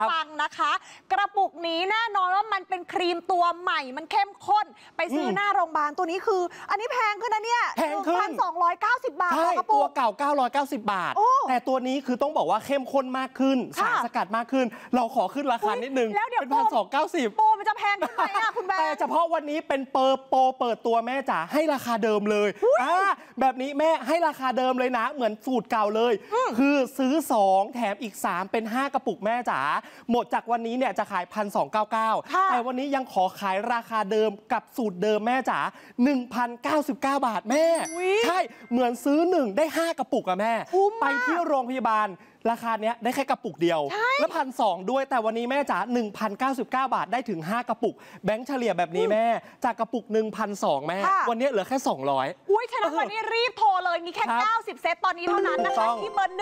ฟังนะคะกระปุกนี้แน่นอนว่ามันเป็นครีมตัวใหม่มันเข้มข้นไปซื้อหน้าโรงพยาบาลตัวนี้คืออันนี้แพงขึ้นนะเนี่ยแพงขึ้น 1,290 บาทต่อกระปุกตัวเก่า990 บาทแต่ตัวนี้คือต้องบอกว่าเข้มข้นมากขึ้นสารสกัดมากขึ้นเราขอขึ้นราคานิดนึงเป็น 1,290 โปรมันจะแพงขึ้นไหมอะคุณแบงค์แต่เฉพาะวันนี้เป็นโปรเปิดตัวแม่จ๋าให้ราคาเดิมเลยแบบนี้แม่ให้ราคาเดิมเลยนะเหมือนสูตรเก่าเลยคือซื้อ2แถมอีก3เป็น5กระปุกแม่จ๋าหมดจากวันนี้เนี่ยจะขาย 1,299 แต่วันนี้ยังขอขายราคาเดิมกับสูตรเดิมแม่จ๋า 1,099 บาทแม่ใช่เหมือนซื้อ1ได้5กระปุกอะแม่ไปที่โรงพยาบาลราคาเนี้ยได้แค่กระปุกเดียวแล้ว1,200ด้วยแต่วันนี้แม่จ๋า 1,099 บาทได้ถึง5กระปุกแบงค์เฉลี่ยแบบนี้แม่จากกระปุก 1,200 แม่วันนี้เหลือแค่200 อุ้ยฉะนั้นวันนี้รีบโทรเลยมีแค่90 เซตตอนนี้เท่านั้นนะคะที่เบอร์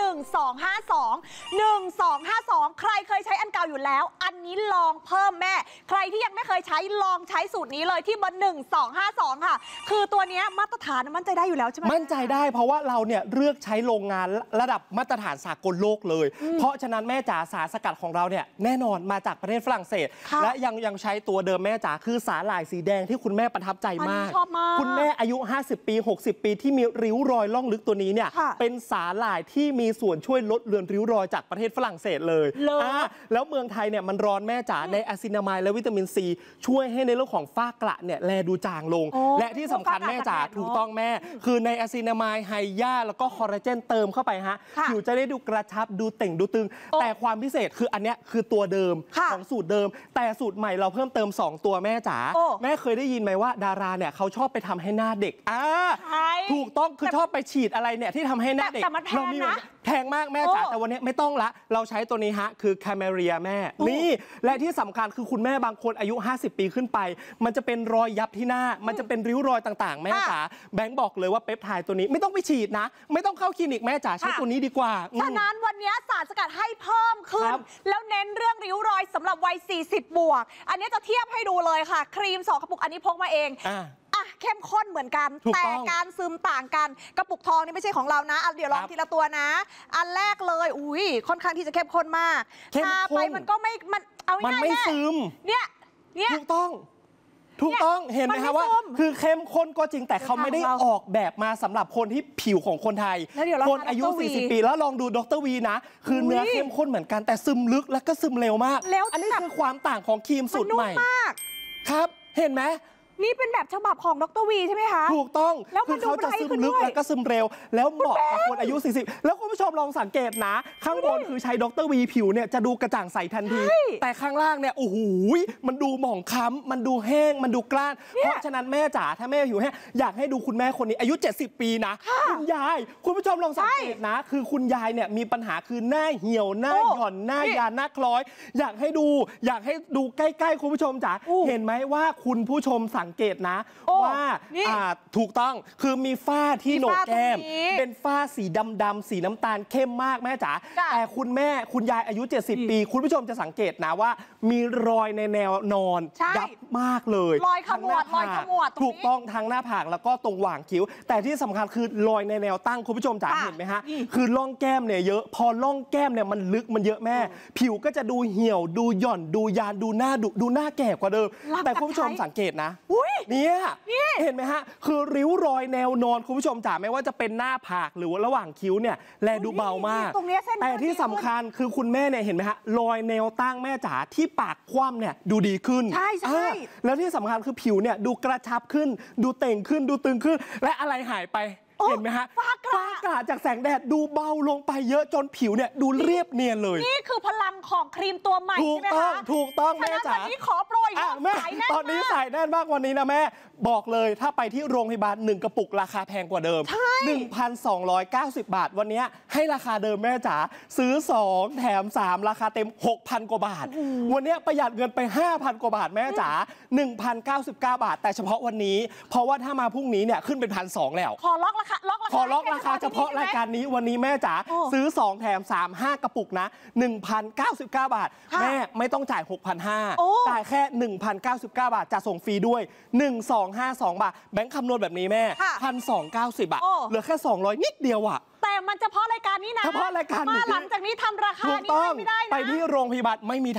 1252 ใครเคยใช้อันเก่าอยู่แล้วอันนี้ลองเพิ่มแม่ใครที่ยังไม่เคยใช้ลองใช้สูตรนี้เลยที่เบอร์1252ค่ะคือตัวนี้มาตรฐานมั่นใจได้อยู่แล้วใช่ไหมมั่นใจได้เพราะว่าเราเนี่ยเลือกใช้โรงงานระดับมาตรฐานสากลโลกเลยเพราะฉะนั้นแม่จ๋าสารสกัดของเราเนี่ยแน่นอนมาจากประเทศฝรั่งเศสและยังใช้ตัวเดิมแม่จ๋าคือสาหร่ายสีแดงที่คุณแม่ประทับใจมากคุณแม่อายุ50 ปี 60 ปีที่มีริ้วรอยล่องลึกตัวนี้เนี่ยเป็นสาหร่ายที่มีส่วนช่วยลดเลือนริ้วรอยจากประเทศฝรั่งเศสเลยแล้วเมืองไทยเนี่ยมันร้อนแม่จ๋าในอะซินามายและวิตามินซีช่วยให้ในเรื่องของฝ้ากระเนี่ยแลดูจางลงและที่สำคัญแม่จ๋าถูกต้องแม่คือในอะซินามายไฮยาแล้วก็คอลลาเจนเติมเข้าไปฮะผิวจะได้ดูกระชับดูเต่งดูตึงแต่ความพิเศษคืออันเนี้ยคือตัวเดิมของสูตรเดิมแต่สูตรใหม่เราเพิ่มเติม2ตัวแม่จ๋าแม่เคยได้ยินไหมว่าดาราเนี่ยเขาชอบไปทำให้หน้าเด็กถูกต้องคือชอบไปฉีดอะไรเนี่ยที่ทำให้หน้าเด็กเรามีแพงมากแม่จ๋าแต่วันนี้ไม่ต้องละเราใช้ตัวนี้ฮะคือแคเมเรียแม่นี่และที่สำคัญคือคุณแม่บางคนอายุ50 ปีขึ้นไปมันจะเป็นรอยยับที่หน้ามันจะเป็นริ้วรอยต่างๆแม่จ๋าแบงค์บอกเลยว่าเปปไทด์ตัวนี้ไม่ต้องไปฉีดนะไม่ต้องเข้าคลินิกแม่จ๋าใช้ตัวนี้ดีกว่าฉะนั้นวันนี้สารสกัดให้เพิ่มขึ้นแล้วเน้นเรื่องริ้วรอยสำหรับวัย40 บวกอันนี้จะเทียบให้ดูเลยค่ะครีม2กระปุกอันนี้พกมาเองเข้มข้นเหมือนกันแต่การซึมต่างกันกระปุกทองนี่ไม่ใช่ของเรานะเดี๋ยวลองทีละตัวนะอันแรกเลยค่อนข้างที่จะเข้มข้นมากทาไปมันก็ไม่มันเอาง่ายๆมันไม่ซึมเนี่ยถูกต้องเห็นไหมคะว่าคือเข้มข้นก็จริงแต่เขาไม่ได้ออกแบบมาสำหรับคนที่ผิวของคนไทยคนอายุ40 ปีแล้วลองดูดร.วีนะคือเนื้อเข้มข้นเหมือนกันแต่ซึมลึกและก็ซึมเร็วมากอันนี้คือความต่างของครีมสูตรใหม่ครับเห็นไหมนี่เป็นแบบฉบับของดร.วีใช่ไหมคะถูกต้องคือเขาจะซึมลึกแล้วก็ซึมเร็วแล้วเหมาะกับคนอายุ40แล้วคุณผู้ชมลองสังเกตนะข้างบนคือใช้ดร.วีผิวเนี่ยจะดูกระจ่างใสทันทีแต่ข้างล่างเนี่ยโอ้โหมันดูหมองคล้ำมันดูแห้งมันดูกล้านเพราะฉะนั้นแม่จ๋าถ้าแม่ผิวแห้งอยากให้ดูคุณแม่คนนี้อายุ70 ปีนะคุณยายคุณผู้ชมลองสังเกตนะคือคุณยายเนี่ยมีปัญหาคือหน้าเหี่ยวหน้าหย่อนหน้ายานหน้าคล้อยอยากให้ดูใกล้ๆคุณผู้ชมจ๋าเห็นไหมว่าคุณผู้ชมสังเกตนะว่าถูกต้องคือมีฝ้าที่โหนกแก้มเป็นฝ้าสีดำสีน้ำตาลเข้มมากแม่จ๋าแต่คุณยายอายุ70 ปีคุณผู้ชมจะสังเกตนะว่ามีรอยในแนวนอนยับมากเลยรอยขมวดถูกต้องทั้งหน้าผากแล้วก็ตรงหว่างคิ้วแต่ที่สำคัญคือรอยในแนวตั้งคุณผู้ชมจ๋าเห็นไหมฮะคือร่องแก้มเนี่ยเยอะพอร่องแก้มเนี่ยมันลึกมันเยอะแม่ผิวก็จะดูเหี่ยวดูหย่อนดูยานดูหน้าแก่กว่าเดิมแต่คุณผู้ชมสังเกตนะเนี่ยเห็นไหมฮะคือริ้วรอยแนวนอนคุณผู้ชมจ๋าไม่ว่าจะเป็นหน้าผากหรือว่าระหว่างคิ้วเนี่ยแลดูเบามากแต่ที่สำคัญคือคุณแม่เนี่ยเห็นไหมฮะรอยแนวตั้งแม่จ๋าที่ปากคว่ำเนี่ยดูดีขึ้นใช่แล้วที่สำคัญคือผิวเนี่ยดูกระชับขึ้นดูเต่งขึ้นดูตึงขึ้นและอะไรหายไปเห็นไหมฮะฝ้ากระจากแสงแดดดูเบาลงไปเยอะจนผิวเนี่ยดูเรียบเนียนเลยนี่คือพลังของครีมตัวใหม่ใช่ไหมคะถูกต้องแม่จ๋าวันนี้ขอโปรยแม่ตอนนี้ใส่แน่นมากวันนี้นะแม่บอกเลยถ้าไปที่โรงพยาบาล1กระปุกราคาแพงกว่าเดิม 1,290 บาทวันนี้ให้ราคาเดิมแม่จ๋าซื้อ2แถม3ราคาเต็ม 6,000 กว่าบาทวันนี้ประหยัดเงินไป 5,000 กว่าบาทแม่จ๋า 1,099 บาทแต่เฉพาะวันนี้เพราะว่าถ้ามาพรุ่งนี้เนี่ยขึ้นเป็น 1,200 แล้วขอล็อกราคาล็อกราคาขอล็อกราคาเฉพาะรายการนี้วันนี้แม่จ๋าซื้อ2แถม3 5กระปุกนะ 1,099 บาทแม่ไม่ต้องจ่าย 6,500 จ่ายแค่ 1,099 บาทจะส่งฟรีด้วย 1252 บาทแบงค์คำนวณแบบนี้แม่ 1,290 บาทเหลือแค่200นิดเดียวอ่ะแต่มันเฉพาะรายการนี้นะเฉพาะรายการนี้มาหลังจากนี้ทำราคานี้ไม่ได้นะไปที่โรงพยาบาลไม่มี